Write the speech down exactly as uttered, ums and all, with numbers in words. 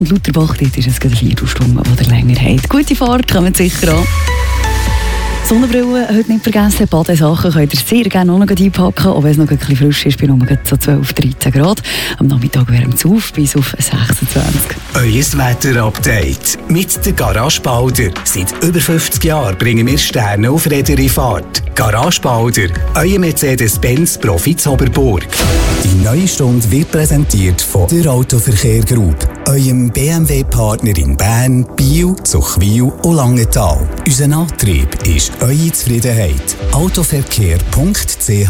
Und Lauterbach, dort ist es gerade eine Viertelstunde, die ihr länger habt. Gute Fahrt, kommt sicher an. Sonnenbrille heute nicht vergessen, Badesachen könnt ihr sehr gerne auch noch einpacken, auch wenn es noch ein bisschen frisch ist, bei nur so zwölf, dreizehn Grad. Am Nachmittag wärmt es auf bis auf sechsundzwanzig. Euer Wetter-Update mit der Garage Balder. Seit über fünfzig Jahren bringen wir Sterne auf Räder in Fahrt. Garage Balder, euer Mercedes-Benz Profi Zoberburg. Die neue Stunde wird präsentiert von der Autoverkehr Group, eurem B M W-Partner in Bern, Biel, Zuchwil und Langenthal. Unser Antrieb ist eure Zufriedenheit. autoverkehr punkt c h